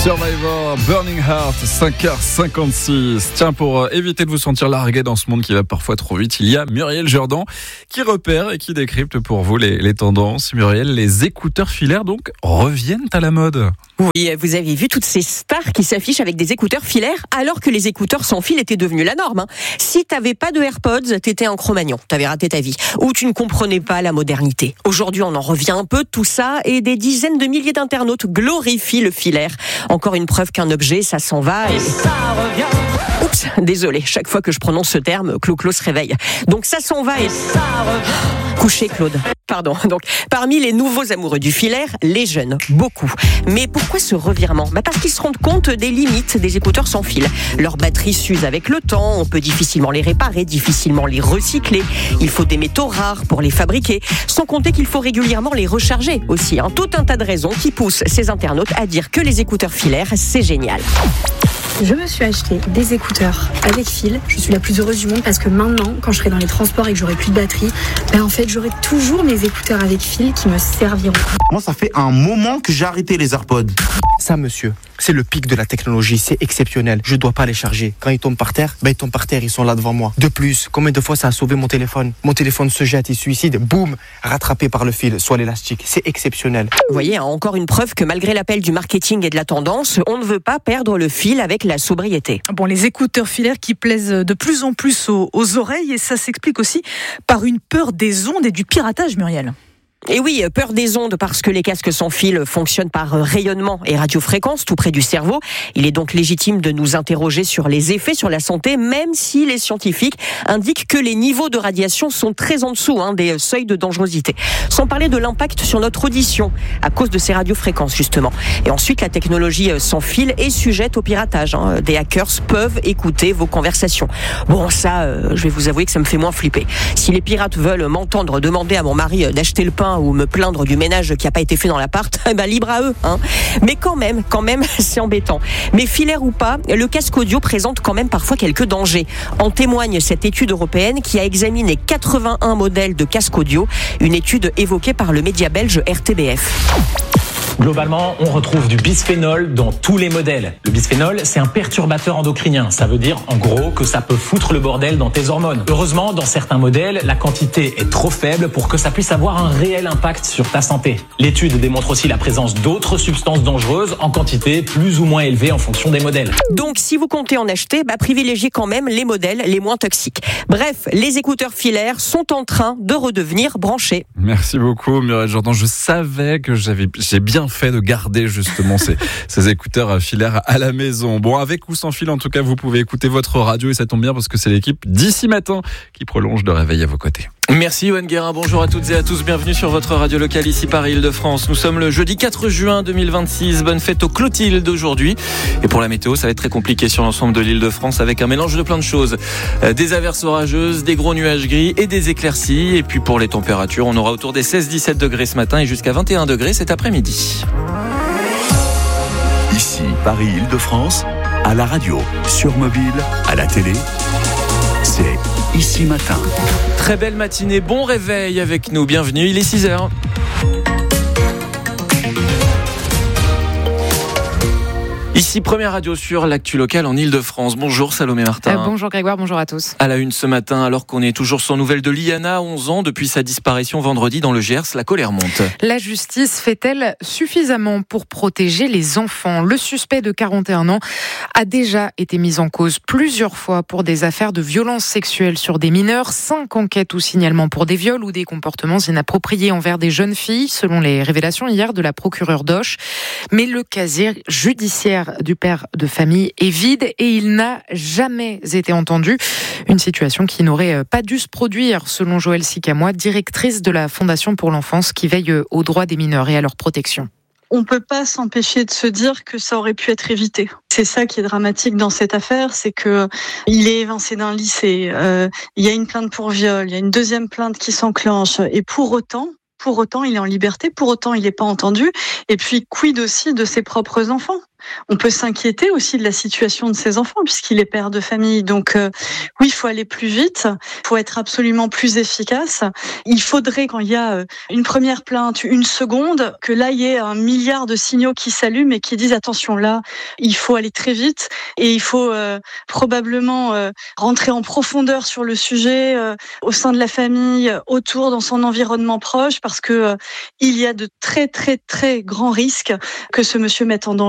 Survivor, Burning Heart, 5h56. Tiens, pour éviter de vous sentir largué dans ce monde qui va parfois trop vite, il y a Muriel Jourdan qui repère et qui décrypte pour vous les tendances. Muriel, les écouteurs filaires donc reviennent à la mode. Oui, vous avez vu toutes ces stars qui s'affichent avec des écouteurs filaires alors que les écouteurs sans fil étaient devenus la norme. Si t'avais pas de AirPods, t'étais un Cro-Magnon, t'avais raté ta vie. Ou tu ne comprenais pas la modernité. Aujourd'hui, on en revient un peu de tout ça et des dizaines de milliers d'internautes glorifient le filaire. Encore une preuve qu'un objet, ça s'en va et ça revient. Oups, désolé, chaque fois que je prononce ce terme, Clo-Clo se réveille. Donc ça s'en va et ça revient. Couché, Claude. Pardon. Donc, parmi les nouveaux amoureux du filaire, les jeunes, beaucoup. Mais pourquoi ce revirement ? Parce qu'ils se rendent compte des limites des écouteurs sans fil. Leur batterie s'use avec le temps, on peut difficilement les réparer, difficilement les recycler. Il faut des métaux rares pour les fabriquer, sans compter qu'il faut régulièrement les recharger aussi. Tout un tas de raisons qui poussent ces internautes à dire que les écouteurs filaires, c'est génial. Je me suis acheté des écouteurs avec fil. Je suis la plus heureuse du monde parce que maintenant, quand je serai dans les transports et que j'aurai plus de batterie, en fait, j'aurai toujours mes écouteurs avec fil qui me serviront. Moi, ça fait un moment que j'ai arrêté les AirPods. Ça, monsieur, c'est le pic de la technologie, c'est exceptionnel. Je dois pas les charger. Quand ils tombent par terre, ils tombent par terre, ils sont là devant moi. De plus, combien de fois ça a sauvé mon téléphone ? Mon téléphone se jette, il suicide, boum, rattrapé par le fil, soit l'élastique. C'est exceptionnel. Vous voyez, encore une preuve que malgré l'appel du marketing et de la tendance, on ne veut pas perdre le fil avec la sobriété. Bon, les écouteurs filaires qui plaisent de plus en plus aux oreilles, et ça s'explique aussi par une peur des ondes et du piratage, Muriel. Et oui, peur des ondes parce que les casques sans fil fonctionnent par rayonnement et radiofréquence tout près du cerveau. Il est donc légitime de nous interroger sur les effets sur la santé, même si les scientifiques indiquent que les niveaux de radiation sont très en dessous des seuils de dangerosité. Sans parler de l'impact sur notre audition à cause de ces radiofréquences justement. Et ensuite, la technologie sans fil est sujette au piratage. Des hackers peuvent écouter vos conversations. Bon, ça, je vais vous avouer que ça me fait moins flipper. Si les pirates veulent m'entendre demander à mon mari d'acheter le pain ou me plaindre du ménage qui n'a pas été fait dans l'appart, libre à eux. Mais quand même, c'est embêtant. Mais filaire ou pas, le casque audio présente quand même parfois quelques dangers. En témoigne cette étude européenne qui a examiné 81 modèles de casques audio, une étude évoquée par le média belge RTBF. Globalement, on retrouve du bisphénol dans tous les modèles. Le bisphénol, c'est un perturbateur endocrinien. Ça veut dire, en gros, que ça peut foutre le bordel dans tes hormones. Heureusement, dans certains modèles, la quantité est trop faible pour que ça puisse avoir un réel impact sur ta santé. L'étude démontre aussi la présence d'autres substances dangereuses en quantité plus ou moins élevée en fonction des modèles. Donc, si vous comptez en acheter, privilégiez quand même les modèles les moins toxiques. Bref, les écouteurs filaires sont en train de redevenir branchés. Merci beaucoup, Muriel Jourdan. Je savais que j'ai bien fait de garder justement ces écouteurs filaires à la maison. Bon, avec ou sans fil, en tout cas, vous pouvez écouter votre radio et ça tombe bien parce que c'est l'équipe d'ici matin qui prolonge le réveil à vos côtés. Merci Yoann Guérin, bonjour à toutes et à tous, bienvenue sur votre radio locale ici Paris-Île-de-France. Nous sommes le jeudi 4 juin 2026, bonne fête aux Clotilde aujourd'hui. Et pour la météo, ça va être très compliqué sur l'ensemble de l'Île-de-France avec un mélange de plein de choses. Des averses orageuses, des gros nuages gris et des éclaircies. Et puis pour les températures, on aura autour des 16-17 degrés ce matin et jusqu'à 21 degrés cet après-midi. Ici Paris-Île-de-France, à la radio, sur mobile, à la télé, c'est Ici Matin. Très belle matinée, bon réveil avec nous, bienvenue, il est 6h. Ici, première radio sur l'actu locale en Île-de-France. Bonjour Salomé Martin. Bonjour Grégoire, bonjour à tous. À la une ce matin, alors qu'on est toujours sans nouvelles de Liana, 11 ans, depuis sa disparition vendredi dans le Gers, la colère monte. La justice fait-elle suffisamment pour protéger les enfants ? Le suspect de 41 ans a déjà été mis en cause plusieurs fois pour des affaires de violences sexuelles sur des mineurs, 5 enquêtes ou signalements pour des viols ou des comportements inappropriés envers des jeunes filles, selon les révélations hier de la procureure d'Auch. Mais le casier judiciaire du père de famille est vide et il n'a jamais été entendu. Une situation qui n'aurait pas dû se produire, selon Joëlle Sicamois, directrice de la Fondation pour l'enfance qui veille aux droits des mineurs et à leur protection. On ne peut pas s'empêcher de se dire que ça aurait pu être évité. C'est ça qui est dramatique dans cette affaire, c'est que il est évincé d'un lycée, il y a une plainte pour viol, il y a une deuxième plainte qui s'enclenche et pour autant, il est en liberté, pour autant il n'est pas entendu. Et puis quid aussi de ses propres enfants ? on peut s'inquiéter aussi de la situation de ses enfants puisqu'il est père de famille. Donc oui, il faut aller plus vite, il faut être absolument plus efficace. Il faudrait, quand il y a une première plainte, une seconde, que là il y ait 1 milliard de signaux qui s'allument et qui disent attention, là il faut aller très vite et il faut probablement rentrer en profondeur sur le sujet au sein de la famille, autour, dans son environnement proche, parce que il y a de très très très grands risques que ce monsieur mette en danger